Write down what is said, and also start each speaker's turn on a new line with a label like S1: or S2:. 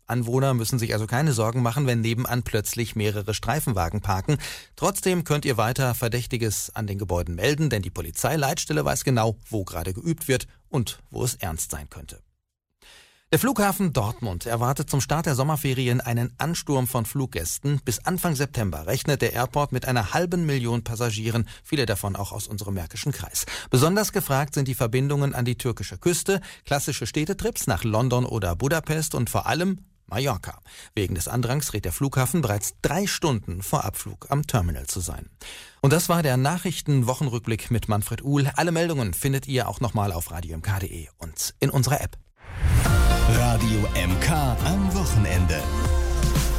S1: Anwohner müssen sich also keine Sorgen machen, wenn nebenan plötzlich mehrere Streifenwagen parken. Trotzdem könnt ihr weiter Verdächtiges an den Gebäuden melden, denn die Polizeileitstelle weiß genau, wo gerade geübt wird und wo es ernst sein könnte. Der Flughafen Dortmund erwartet zum Start der Sommerferien einen Ansturm von Fluggästen. Bis Anfang September rechnet der Airport mit einer 500.000 Passagieren, viele davon auch aus unserem Märkischen Kreis. Besonders gefragt sind die Verbindungen an die türkische Küste, klassische Städtetrips nach London oder Budapest und vor allem Mallorca. Wegen des Andrangs rät der Flughafen bereits 3 Stunden vor Abflug am Terminal zu sein. Und das war der Nachrichten-Wochenrückblick mit Manfred Uhl. Alle Meldungen findet ihr auch nochmal auf radiomk.de und in unserer App.
S2: Radio MK am Wochenende.